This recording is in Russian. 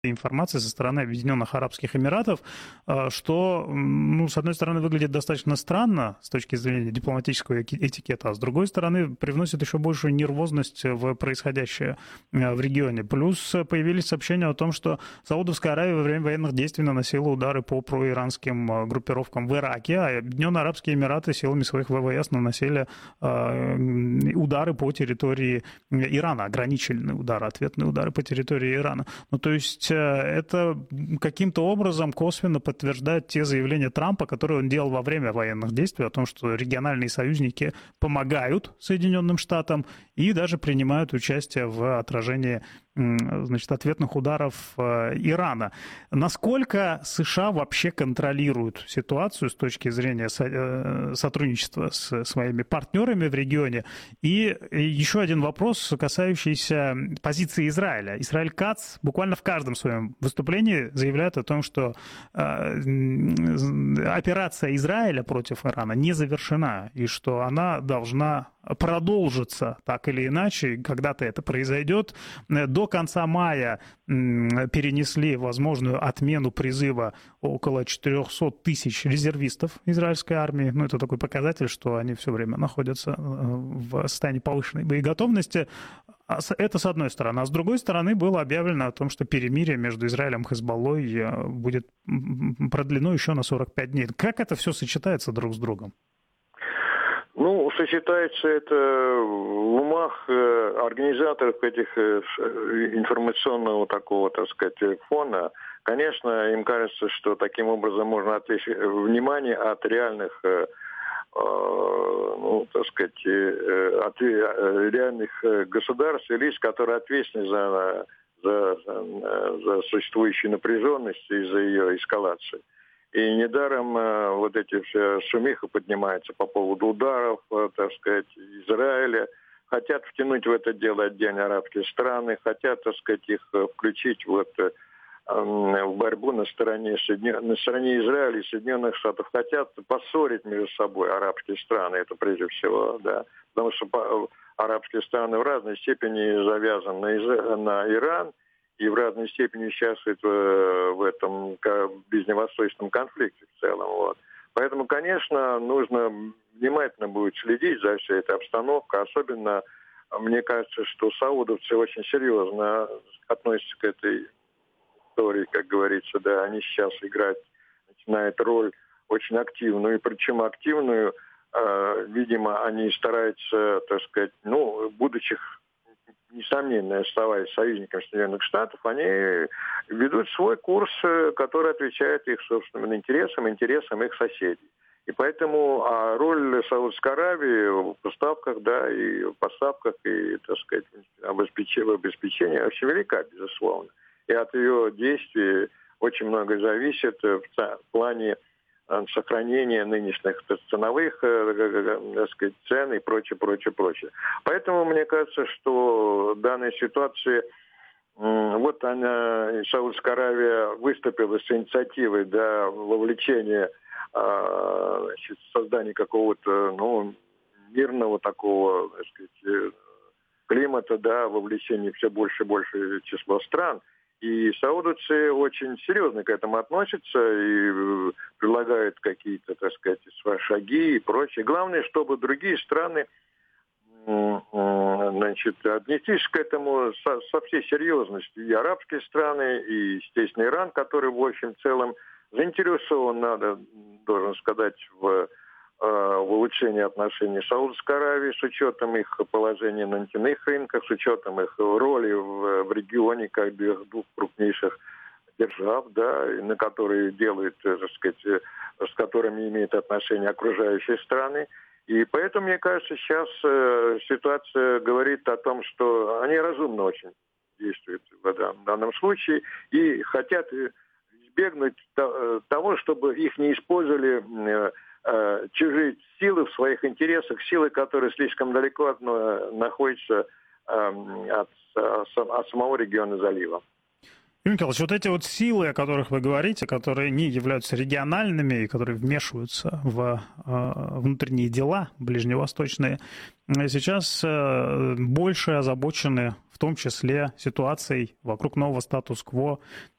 информации со стороны Объединенных Арабских Эмиратов, что, с одной стороны, выглядит достаточно странно с точки зрения дипломатического этикета, а с другой стороны, привносит еще большую нервозность в происходящее в регионе. Плюс появились сообщения о том, что Саудовская Аравия во время военных действий наносила удары по проиранским группировкам в Ираке, а Объединенные Арабские Эмираты силами своих ВВС наносили удары по территории Ирана, ограниченные удары, ответные удары по территории Ирана. То есть это каким-то образом косвенно подтверждает те заявления Трампа, которые он делал во время военных действий, о том, что региональные союзники помогают Соединенным Штатам и даже принимают участие в отражении ответных ударов Ирана. Насколько США вообще контролируют ситуацию с точки зрения сотрудничества с своими партнерами в регионе? И еще один вопрос, касающийся позиции Израиля. Израиль Кац буквально в каждом своем выступлении заявляет о том, что операция Израиля против Ирана не завершена, и что она должна продолжится так или иначе, когда-то это произойдет. До конца мая перенесли возможную отмену призыва около 400 тысяч резервистов израильской армии. Это такой показатель, что они все время находятся в состоянии повышенной боеготовности. Это с одной стороны. А с другой стороны было объявлено о том, что перемирие между Израилем и Хезболлой будет продлено еще на 45 дней. Как это все сочетается друг с другом? Сочетается это в умах организаторов этих информационного такого, фона. Конечно, им кажется, что таким образом можно отвлечь внимание от реальных, от реальных государств и лиц, которые ответственны за существующую напряженность и за ее эскалацию. И недаром эти все шумиха поднимаются по поводу ударов, Израиля. Хотят втянуть в это дело отдельные арабские страны, хотят, их включить в борьбу на стороне Израиля и Соединенных Штатов. Хотят поссорить между собой арабские страны, это прежде всего, да. Потому что арабские страны в разной степени завязаны на Иран, и в разной степени участвует в этом ближневосточном конфликте в целом. Поэтому, конечно, нужно внимательно будет следить за всей этой обстановкой. Особенно, мне кажется, что саудовцы очень серьезно относятся к этой истории, как говорится. Да, они сейчас начинают роль очень активную. И причем активную, видимо, они стараются, будучи несомненно, оставаясь союзниками Соединенных Штатов, они ведут свой курс, который отвечает их собственным интересам их соседей. И поэтому роль Саудовской Аравии в поставках, и в обеспечении очень велика, безусловно. И от ее действий очень многое зависит в плане сохранения нынешних ценовых цен и прочее. Поэтому мне кажется, что в данной ситуации Саудовская Аравия выступила с инициативой вовлечения создания какого-то мирного такого климата, вовлечения все больше и больше числа стран. И саудовцы очень серьезно к этому относятся и предлагают какие-то, шаги и прочее. Главное, чтобы другие страны отнеслись к этому со всей серьезностью. И арабские страны, и, естественно, Иран, который в общем целом заинтересован, должен сказать, в улучшении отношений с Саудовской Аравией с учетом их положения на нефтяных рынках, с учетом их роли в регионе как двух крупнейших держав, на которые делают, с которыми имеют отношение окружающие страны. И поэтому, мне кажется, сейчас ситуация говорит о том, что они разумно очень действуют в данном случае и хотят избегнуть того, чтобы их не использовали чужие силы в своих интересах, силы, которые слишком далеко находятся от самого региона залива. Юрий Николаевич, эти силы, о которых вы говорите, которые не являются региональными и которые вмешиваются в внутренние дела ближневосточные, сейчас больше озабочены в том числе ситуацией вокруг нового статус-кво